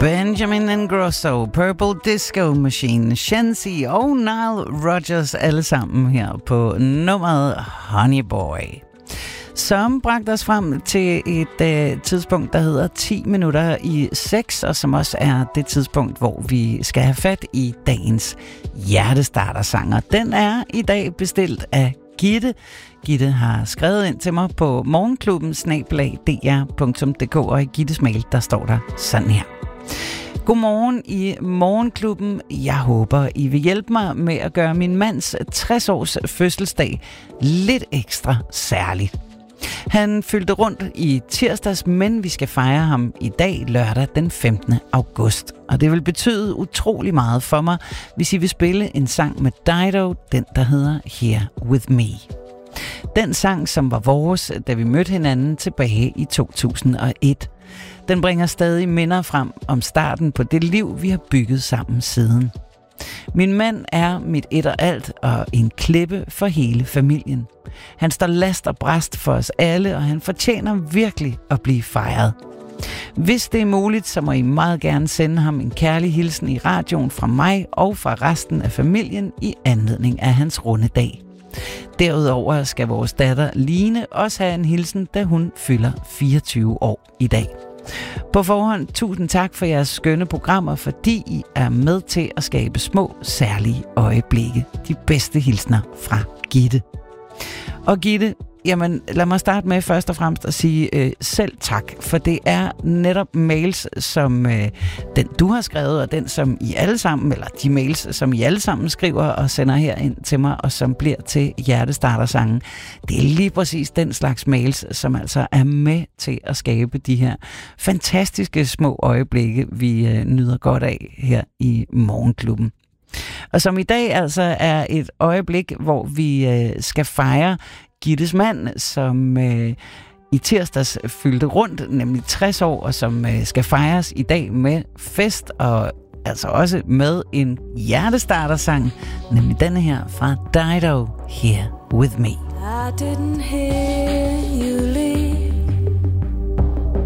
Benjamin Ingrosso, Purple Disco Machine, Shensi og Nile Rodgers, alle sammen her på nummeret Honey Boy, som bragte os frem til et tidspunkt, der hedder 10 minutter i 6, og som også er det tidspunkt, hvor vi skal have fat i dagens hjertestartersanger. Den er i dag bestilt af Gitte. Gitte har skrevet ind til mig på morgenklubben@dr.dk, og i Gittes mail, der står der sådan her. Godmorgen i Morgenklubben. Jeg håber, I vil hjælpe mig med at gøre min mands 60-års fødselsdag lidt ekstra særligt. Han fyldte rundt i tirsdags, men vi skal fejre ham i dag, lørdag den 15. august. Og det vil betyde utrolig meget for mig, hvis I vil spille en sang med Dido, den der hedder Here With Me. Den sang, som var vores, da vi mødte hinanden tilbage i 2001. Den bringer stadig minder frem om starten på det liv, vi har bygget sammen siden. Min mand er mit et og alt og en klippe for hele familien. Han står last og brast for os alle, og han fortjener virkelig at blive fejret. Hvis det er muligt, så må I meget gerne sende ham en kærlig hilsen i radioen fra mig og fra resten af familien i anledning af hans runde dag. Derudover skal vores datter Line også have en hilsen, da hun fylder 24 år i dag. På forhånd, tusind tak for jeres skønne programmer, fordi I er med til at skabe små, særlige øjeblikke. De bedste hilsner fra Gitte. Og Gitte, jamen lad mig starte med først og fremmest at sige selv tak, for det er netop mails, som den du har skrevet, og den som I alle sammen, eller de mails, som I alle sammen skriver og sender her ind til mig, og som bliver til hjertestartersangen. Det er lige præcis den slags mails, som altså er med til at skabe de her fantastiske små øjeblikke, vi nyder godt af her i Morgenklubben. Og som i dag altså er et øjeblik, hvor vi skal fejre Gittes mand, som i tirsdags fyldte rundt, nemlig 60 år, og som skal fejres i dag med fest, og altså også med en hjertestartersang, nemlig denne her fra Dido, Here With Me. I didn't hear you